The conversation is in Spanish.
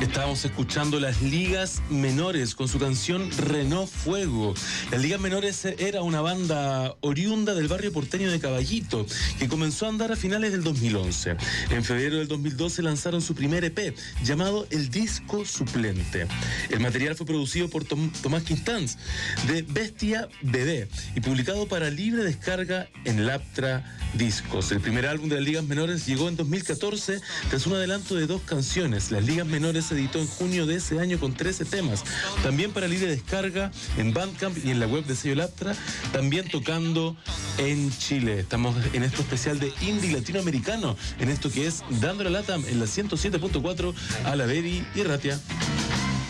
Estábamos escuchando Las Ligas Menores con su canción Renault Fuego. Las Ligas Menores era una banda oriunda del barrio porteño de Caballito que comenzó a andar a finales del 2011. En febrero del 2012 lanzaron su primer EP llamado El Disco Suplente. El material fue producido por Tomás Quintanz de Bestia Bebé y publicado para libre descarga en Laptra Discos. El primer álbum de Las Ligas Menores llegó en 2014 tras un adelanto de 2 canciones. Las Ligas Menores se editó en junio de ese año con 13 temas, también para libre descarga en Bandcamp y en la web de sello Laptra, también tocando en Chile. Estamos en este especial de indie latinoamericano, en esto que es Dando la Lata en la 107.4 a la Baby y Ratia.